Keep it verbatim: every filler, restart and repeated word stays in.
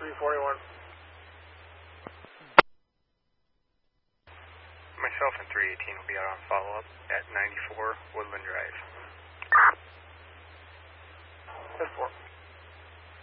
three forty-one. Myself and three eighteen will be out on follow-up at ninety-four Woodland Drive. ten four.